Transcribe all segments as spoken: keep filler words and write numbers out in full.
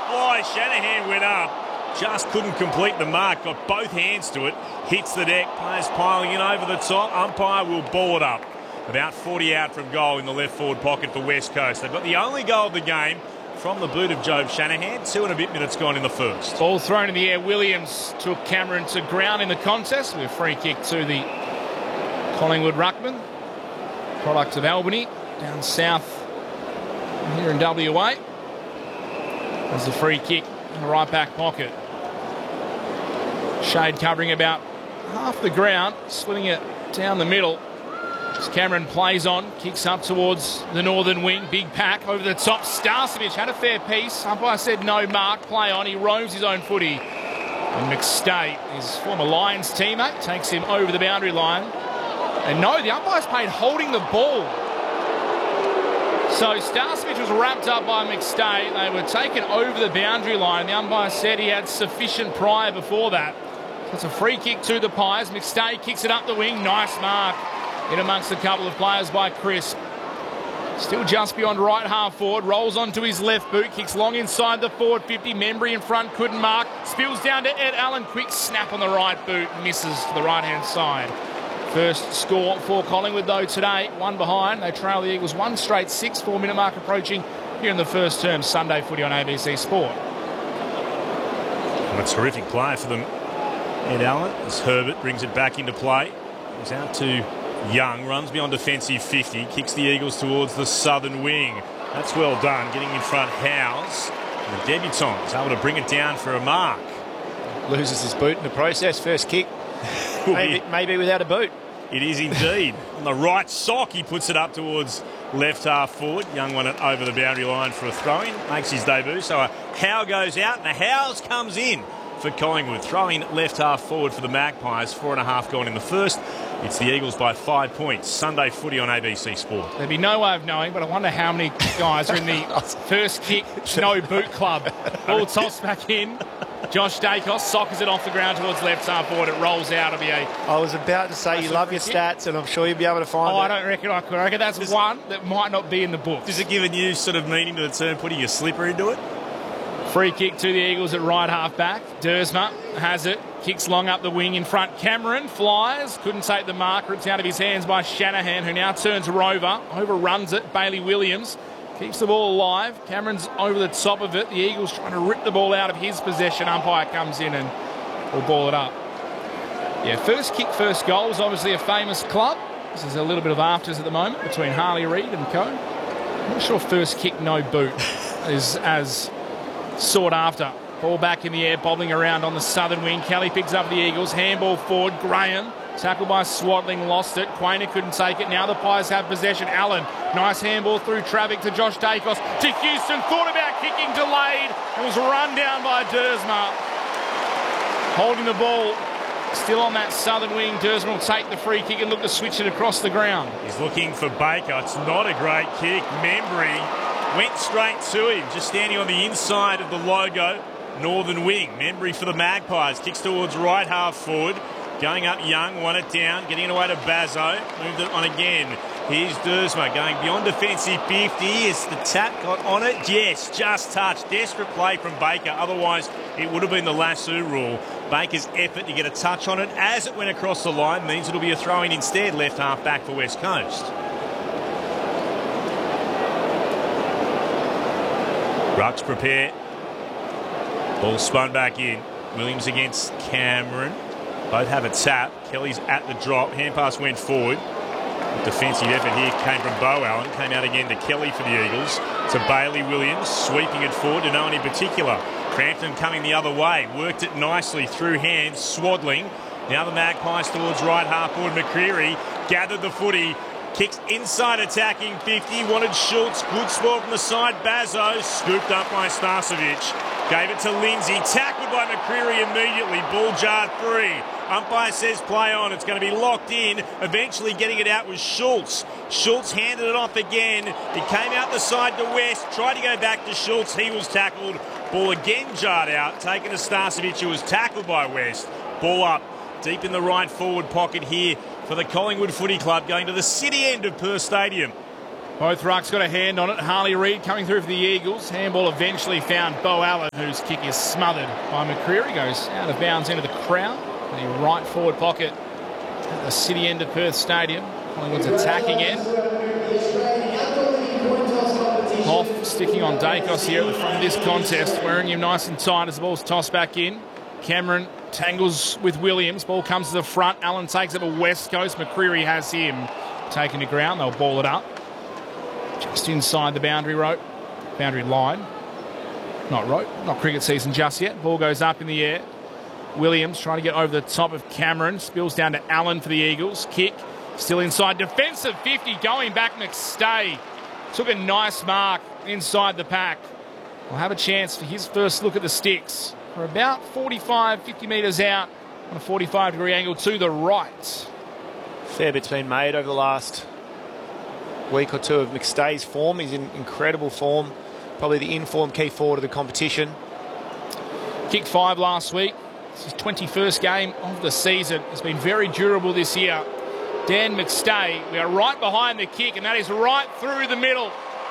fly. Shanahan went up. Just couldn't complete the mark. Got both hands to it. Hits the deck. Players piling in over the top. Umpire will ball it up. About forty out from goal in the left forward pocket for West Coast. They've got the only goal of the game from the boot of Jobe Shanahan. Two and a bit minutes gone in the first. Ball thrown in the air. Williams took Cameron to ground in the contest with a free kick to the Collingwood ruckman. Product of Albany down south here in W A. There's the free kick in the right back pocket. Shade covering about half the ground, splitting it down the middle. As Cameron plays on, kicks up towards the northern wing. Big pack over the top. Starcevich had a fair piece. Umpire said no mark. Play on. He roams his own footy. And McStay, his former Lions teammate, takes him over the boundary line. And no, the umpire's paid holding the ball. So Starcevich was wrapped up by McStay. They were taken over the boundary line. The umpire said he had sufficient prior before that. So it's a free kick to the Pies. McStay kicks it up the wing. Nice mark in amongst a couple of players by Crisp. Still just beyond right half forward. Rolls onto his left boot. Kicks long inside the forward fifty. Membry in front. Couldn't mark. Spills down to Ed Allen. Quick snap on the right boot. Misses to the right-hand side. First score for Collingwood, though, today. One behind. They trail the Eagles one straight six. Four-minute mark approaching here in the first term. Sunday footy on A B C Sport. Well, a terrific play for them. Ed Allen, as Herbert brings it back into play. He's out to Young, runs beyond defensive fifty, kicks the Eagles towards the southern wing. That's well done, getting in front Howes. And the debutant is able to bring it down for a mark. Loses his boot in the process, first kick. maybe, maybe without a boot. It is indeed. On the right sock, he puts it up towards left half forward. Young won it over the boundary line for a throw-in. Makes his debut. So a Howe goes out and a Howes comes in for Collingwood. Throwing left half forward for the Magpies. Four and a half gone in the first. It's the Eagles by five points. Sunday footy on A B C Sport. There'd be no way of knowing, but I wonder how many guys are in the first kick, no boot club. Ball tossed back in. Josh Dacos sockers it off the ground towards left half forward. It rolls out. It'll be a... I was about to say you love your stats, and I'm sure you'll be able to find Oh, it. I don't reckon I could. I reckon that's Does one that might not be in the book. Does it give a new sort of meaning to the term putting your slipper into it? Free kick to the Eagles at right half back. Dersma has it. Kicks long up the wing in front. Cameron flies. Couldn't take the mark. Ripped out of his hands by Shanahan, who now turns Rover. Overruns it. Bailey Williams keeps the ball alive. Cameron's over the top of it. The Eagles trying to rip the ball out of his possession. Umpire comes in and will ball it up. Yeah, first kick, first goal is obviously a famous club. This is a little bit of afters at the moment between Harley Reid and co. I'm not sure first kick, no boot is as sought after. Ball back in the air, bobbling around on the southern wing. Kelly picks up the Eagles. Handball forward. Graham, tackled by Swadling, lost it. Quainer couldn't take it. Now the Pies have possession. Allen, nice handball through traffic to Josh Dacos. To Houston, thought about kicking, delayed. It was run down by Dersma. Holding the ball, still on that southern wing. Dersma will take the free kick and look to switch it across the ground. He's looking for Baker. It's not a great kick. Membry went straight to him, just standing on the inside of the logo. Northern wing. Membry for the Magpies. Kicks towards right half forward. Going up Young. Won it down. Getting it away to Bazzo. Moved it on again. Here's Dersma going beyond defensive fifty. Is the tap got on it? Yes, just touched. Desperate play from Baker. Otherwise, it would have been the lasso rule. Baker's effort to get a touch on it as it went across the line means it'll be a throw-in instead. Left half back for West Coast. Rucks prepare. Ball spun back in. Williams against Cameron. Both have a tap. Kelly's at the drop. Hand pass went forward. Defensive effort here came from Bo Allen. Came out again to Kelly for the Eagles. To Bailey Williams. Sweeping it forward to no one in particular. Crampton coming the other way. Worked it nicely through hands. Swadling. Now the Magpies towards right half forward. McCreary gathered the footy. Kicks inside attacking fifty. Wanted Schultz. Good spot from the side. Bazzo. Scooped up by Starcevich. Gave it to Lindsay. Tackled by McCreary immediately. Ball jarred free. Umpire says play on. It's going to be locked in. Eventually getting it out was Schultz. Schultz handed it off again. It came out the side to West. Tried to go back to Schultz. He was tackled. Ball again jarred out. Taken to Starcevich, who was tackled by West. Ball up. Deep in the right forward pocket here for the Collingwood Footy Club, going to the city end of Perth Stadium. Both rucks got a hand on it. Harley Reid coming through for the Eagles. Handball eventually found Bo Allen, whose kick is smothered by McCreery. Goes out of bounds into the crowd. The right forward pocket at the city end of Perth Stadium. Collingwood's attacking end. Hoff sticking on Dacos here at the front of this contest, wearing him nice and tight as the ball's tossed back in. Cameron tangles with Williams. Ball comes to the front. Allen takes it to West Coast. McCreery has him taken to ground. They'll ball it up. Just inside the boundary rope, boundary line. Not rope, not cricket season just yet. Ball goes up in the air. Williams trying to get over the top of Cameron. Spills down to Allen for the Eagles. Kick, still inside. Defensive fifty, going back McStay. Took a nice mark inside the pack. We'll have a chance for his first look at the sticks. We're about forty-five, fifty metres out on a forty-five degree angle to the right. Fair bit's been made over the last week or two of McStay's form. He's in incredible form. Probably the in-form key forward of the competition. Kicked five last week. It's his twenty-first game of the season. It's been very durable this year. Dan McStay, we are right behind the kick, and that is right through the middle.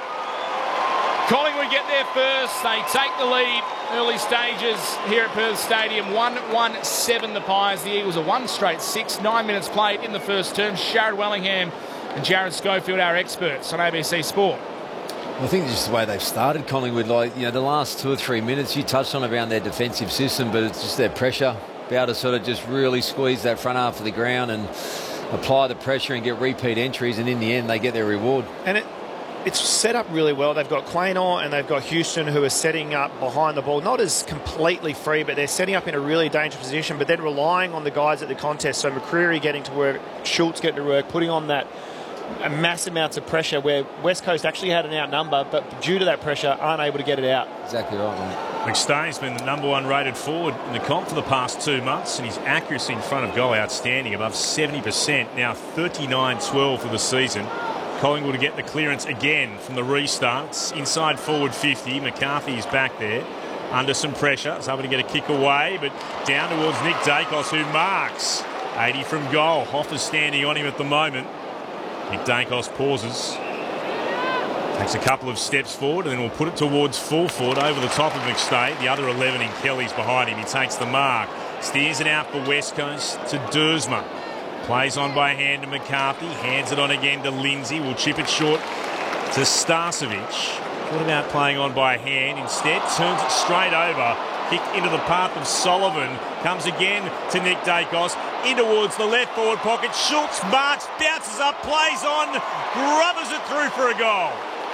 Collingwood get there first. They take the lead. Early stages here at Perth Stadium. one one seven the Pies. The Eagles are one straight six. Nine minutes played in the first term. Sharrod Wellingham and Jared Schofield, our experts on A B C Sport. I think just the way they've started, Collingwood, like, you know, the last two or three minutes, you touched on around their defensive system, but it's just their pressure. Be able to sort of just really squeeze that front half of the ground and apply the pressure and get repeat entries, and in the end, they get their reward. And it, it's set up really well. They've got Claynor and they've got Houston, who are setting up behind the ball, not as completely free, but they're setting up in a really dangerous position, but then relying on the guys at the contest. So McCreery getting to work, Schultz getting to work, putting on that a massive amounts of pressure where West Coast actually had an outnumber, but due to that pressure, aren't able to get it out. Exactly right, mate. McStay's been the number one rated forward in the comp for the past two months, and his accuracy in front of goal outstanding, above seventy percent, now thirty-nine twelve for the season. Collingwood to get the clearance again from the restarts. Inside forward fifty, McCarthy is back there under some pressure. Is able to get a kick away, but down towards Nick Dacos, who marks. eighty from goal. Hoffa's standing on him at the moment. Nick Dacos pauses. Takes a couple of steps forward and then will put it towards full forward over the top of McStay. The other eleven in Kelly's behind him. He takes the mark. Steers it out for West Coast to Dersma. Plays on by hand to McCarthy. Hands it on again to Lindsay. Will chip it short to Starcevic. What about playing on by hand? Instead, turns it straight over. Kick into the path of Sullivan. Comes again to Nick Dacos. In towards the left forward pocket. Schultz marks, bounces up, plays on, grubbers it through for a goal.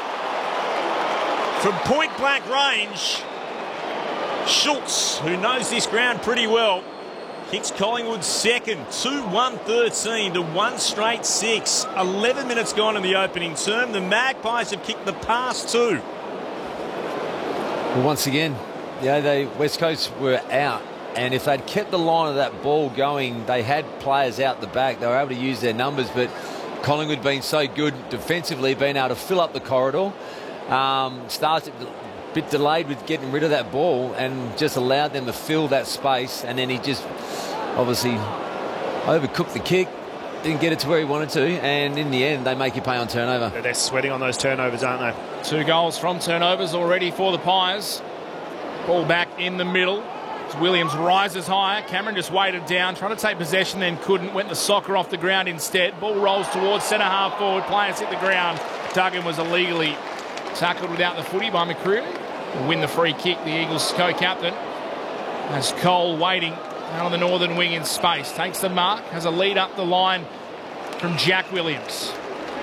From point blank range, Schultz, who knows this ground pretty well, kicks Collingwood's second, two one thirteen to one straight six. eleven minutes gone in the opening term. The Magpies have kicked the past two. Well, once again, yeah, they West Coast were out, and if they'd kept the line of that ball going, they had players out the back. They were able to use their numbers, but Collingwood being so good defensively, being able to fill up the corridor. Um, starts a bit delayed with getting rid of that ball and just allowed them to fill that space, and then he just obviously overcooked the kick, didn't get it to where he wanted to, and in the end they make you pay on turnover. They're sweating on those turnovers, aren't they? Two goals from turnovers already for the Pies. Ball back in the middle. Williams rises higher. Cameron just weighted down, trying to take possession, then couldn't. Went the soccer off the ground instead. Ball rolls towards centre half forward. Players hit the ground. Duggan was illegally tackled without the footy by McCreery. Will win the free kick, the Eagles co-captain. As Cole waiting out on the northern wing in space. Takes the mark, has a lead up the line from Jack Williams.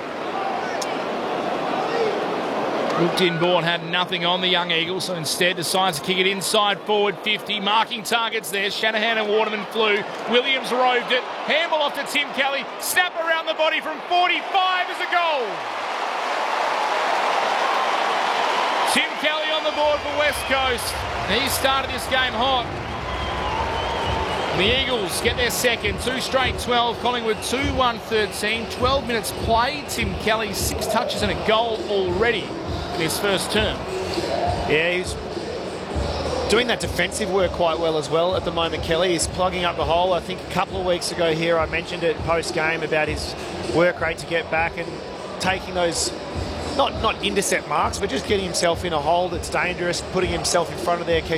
Looked inboard, had nothing on the young Eagles, so instead decides to kick it inside forward fifty. Marking targets there. Shanahan and Waterman flew. Williams roved it. Handball off to Tim Kelly. Snap around the body from forty-five is a goal. Tim Kelly on the board for West Coast. He started this game hot. The Eagles get their second, two straight twelve. Collingwood two one thirteen. twelve minutes played. Tim Kelly, six touches and a goal already in his first term. Yeah, he's doing that defensive work quite well as well at the moment, Kelly. He's plugging up the hole. I think a couple of weeks ago here I mentioned it post-game about his work rate to get back and taking those not not intercept marks, but just getting himself in a hole that's dangerous, putting himself in front of their key